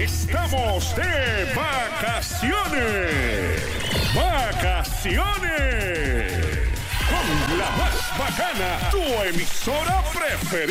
estamos de vacaciones. ¡Vacaciones! Con la más bacana, tu emisora preferida.